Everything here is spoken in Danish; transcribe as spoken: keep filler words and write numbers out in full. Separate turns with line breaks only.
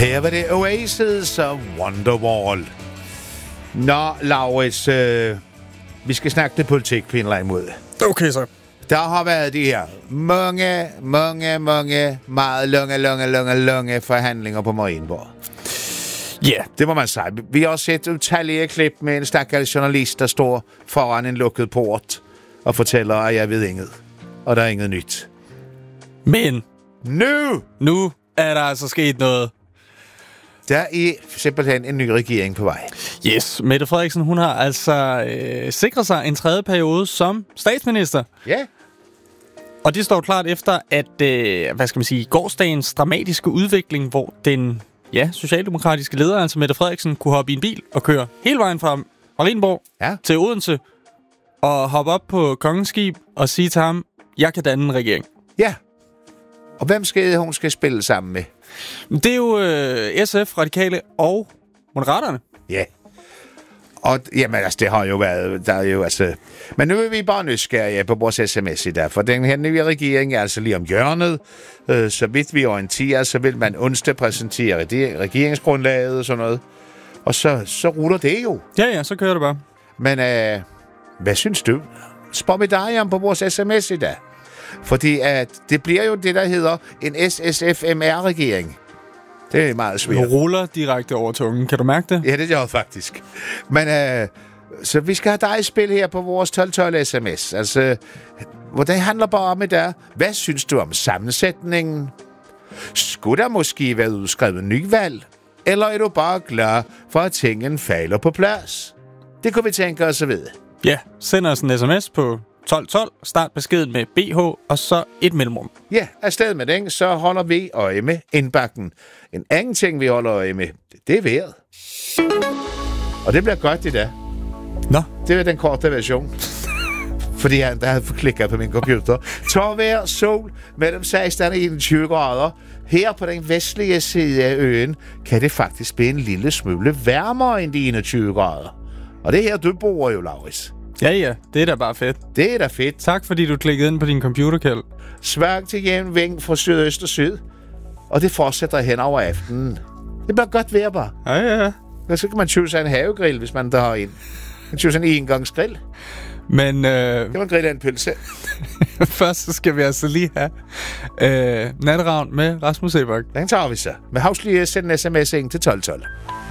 Her var det Oasis og Wonderwall. Nå, Laurits, øh, vi skal snakke det politik på en eller anden måde.
Okay, så.
Der har været de her mange, mange, mange, meget lange, lange, lange, lange forhandlinger på Marienborg.
Ja, yeah.
Det må man sige. Vi har også set utallige klip med en stakkels journalist, der står foran en lukket port og fortæller, at jeg ved inget. Og der er inget nyt.
Men
Nu!
Nu er der altså sket noget.
Der er simpelthen en ny regering på vej.
Yes, Mette Frederiksen, hun har altså øh, sikret sig en tredje periode som statsminister.
Ja. Yeah.
Og det står klart efter, at, øh, hvad skal man sige, gårsdagens dramatiske udvikling, hvor den ja, socialdemokratiske leder, altså Mette Frederiksen, kunne hoppe i en bil og køre hele vejen fra Marienborg ja. til Odense og hoppe op på kongens skib og sige til ham, jeg kan danne en regering.
Ja. Og hvem skal hun skal spille sammen med?
Det er jo øh, S F, Radikale og Moderaterne.
Ja. Og jamen, altså, det har jo været, der er jo altså... Men nu er vi bare nysgerrige på vores sms i dag, for den her nye regering er altså lige om hjørnet. Øh, så vidt vi orienterer, så vil man onsdag præsentere regeringsgrundlaget og sådan noget. Og så, så ruller det jo.
Ja, ja, så kører det bare.
Men øh, hvad synes du? Spørg med dig om på vores sms i dag. Fordi at det bliver jo det, der hedder en S S F M R-regering. Det er meget svært.
Du ruller direkte over tungen. Kan du mærke det?
Ja, det gør jeg faktisk. Men øh, så vi skal have dig i spil her på vores tolv tolv sms. Altså, hvordan handler bare om i dag? Hvad synes du om sammensætningen? Skulle der måske være udskrevet nyvalg? Eller er du bare klar for, at tingene falder på plads? Det kunne vi tænke os at vide.
Ja, send os en sms på tolv tolv, start beskeden med B H, og så et mellemrum.
Ja, afsted med den, så holder vi øje med indbakken. En anden ting, vi holder øje med, det er vejret. Og det bliver godt i dag.
Nå.
Det er den korte version. Fordi jeg der havde klikket på min computer. Tørvejr, sol, mellem seksten og enogtyve grader. Her på den vestlige side af øen, kan det faktisk blive en lille smule varmere end de enogtyve grader. Og det er her, du bor jo, Laurits.
Ja, ja. Det er da bare fedt.
Det er da fedt.
Tak, fordi du klikkede ind på din computerkæld.
Svag til jævn vind fra sydøst og syd. Og det fortsætter hen over aftenen. Det bliver godt vejr bare.
Ja, ja, ja.
Og så kan man tyve sig en havegrill, hvis man der har en. Man tyve sig en engangsgrill.
Men øh...
det var en grill af en pølse.
Først så skal vi altså lige have øh, Natteravn med Rasmus Sebak.
Den tager vi så. Med havslige send en sms ind til tolv tolv.